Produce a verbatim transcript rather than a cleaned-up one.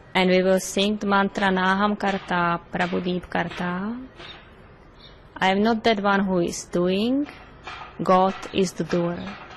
And we will sing the mantra Naham Karta, Prabhudeep Karta. I am not that one who is doing, God is the doer.